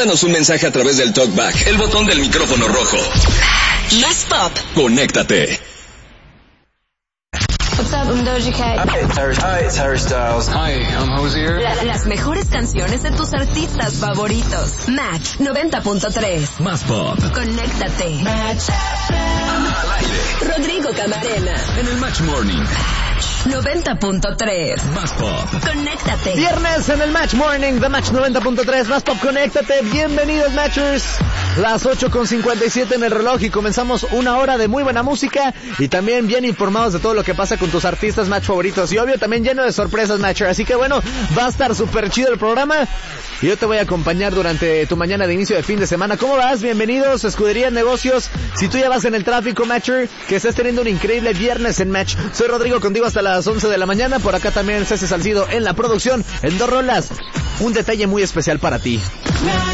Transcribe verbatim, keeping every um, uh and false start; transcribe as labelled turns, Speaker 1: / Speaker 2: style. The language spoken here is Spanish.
Speaker 1: Mándanos un mensaje a través del TalkBack, el botón del micrófono rojo.
Speaker 2: Más pop.
Speaker 1: Conéctate.
Speaker 3: What's up, I'm Doja Cat.
Speaker 4: Hi, it's Harry, Hi, it's Harry Styles.
Speaker 5: Hi, I'm Hozier.
Speaker 2: La, las mejores canciones de tus artistas favoritos. Match noventa punto tres.
Speaker 1: Más pop.
Speaker 2: Conéctate. Match.
Speaker 1: Al aire.
Speaker 2: Rodrigo Camarena.
Speaker 1: En el Match Morning.
Speaker 2: noventa punto tres.
Speaker 1: Más pop.
Speaker 2: Conéctate.
Speaker 6: Viernes en el Match Morning de Match noventa punto tres. Más pop, conéctate. Bienvenidos, Matchers. Las ocho con cincuenta y siete en el reloj y comenzamos una hora de muy buena música y también bien informados de todo lo que pasa con tus artistas Match favoritos y obvio también lleno de sorpresas, Matcher. Así que bueno, va a estar súper chido el programa y yo te voy a acompañar durante tu mañana de inicio de fin de semana. ¿Cómo vas? Bienvenidos, Escudería Negocios. Si tú ya vas en el tráfico, Matcher, que estés teniendo un increíble viernes en Match. Soy Rodrigo contigo hasta las once de la mañana. Por acá también César Salcido en la producción, en dos rolas. Un detalle muy especial para ti.